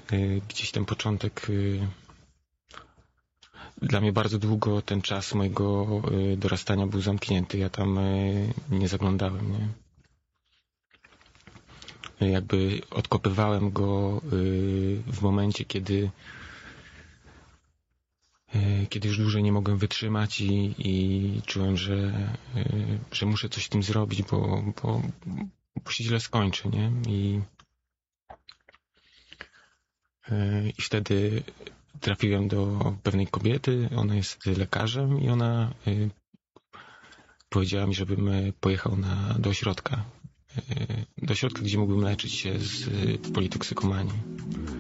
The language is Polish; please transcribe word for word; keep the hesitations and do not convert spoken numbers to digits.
gdzieś ten początek, dla mnie bardzo długo ten czas mojego dorastania był zamknięty. Ja tam nie zaglądałem, nie? Jakby odkopywałem go w momencie, kiedy kiedy już dłużej nie mogłem wytrzymać i, i czułem, że, że muszę coś z tym zrobić, bo, bo, bo się źle skończy, nie? I, i wtedy trafiłem do pewnej kobiety, ona jest lekarzem i ona powiedziała mi, żebym pojechał na, do ośrodka. Do ośrodka, gdzie mógłbym leczyć się z politoksykomanii.